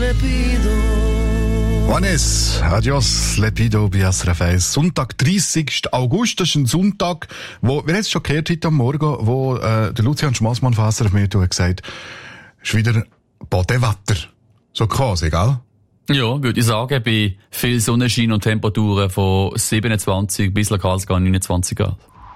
le pido. Adios, Lepido bei SRF 1. Sonntag, 30. August, das ist ein Sonntag, wo, wir haben es schon gehört heute am Morgen, wo der Lucian Schmassmann von SRF Meteo hat gesagt, ist wieder Bodenwetter. So quasi, gell? Ja, würde ich sagen, bei viel Sonnenschein und Temperaturen von 27 bis lokal sogar 29 Grad.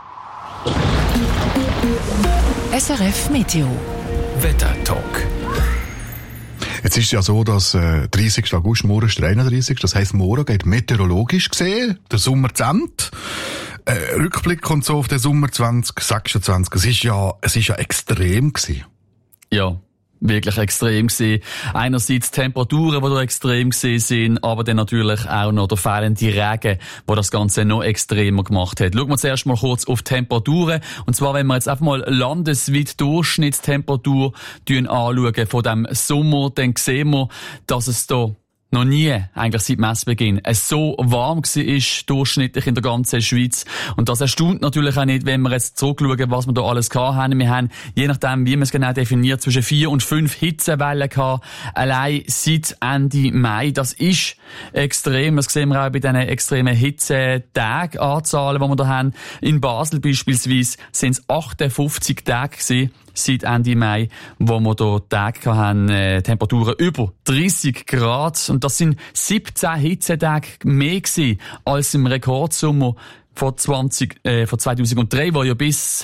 SRF Meteo. Wettertalk. Jetzt ist es ja so, dass 30. August, morgen ist der 31. Das heisst, morgen geht meteorologisch gesehen der Sommer zu Ende. Rückblick und so auf den Sommer 2026. Es ist ja extrem gewesen. Ja, wirklich extrem gewesen. Einerseits die Temperaturen, die da extrem gewesen sind, aber dann natürlich auch noch der fehlende Regen, der das Ganze noch extremer gemacht hat. Schauen wir zuerst mal kurz auf die Temperaturen. Und zwar, wenn wir jetzt einfach mal landesweit Durchschnittstemperatur anschauen von dem Sommer, dann sehen wir, dass es da noch nie, eigentlich seit Messbeginn, es so warm war, durchschnittlich in der ganzen Schweiz. Und das erstaunt natürlich auch nicht, wenn wir jetzt zurückschauen, was wir da alles hatten. Wir haben, je nachdem, wie man es genau definiert, zwischen 4 und 5 Hitzewellen gehabt, allein seit Ende Mai. Das ist extrem. Das sehen wir auch bei diesen extremen Hitzetag-Anzahlen, die wir da haben. In Basel beispielsweise sind es 58 Tage gewesen, seit Ende Mai, wo wir hier Tage hatten, Temperaturen über 30 Grad. Und das sind 17 Hitzetage mehr gewesen als im Rekordsommer von 2003, wo ja bis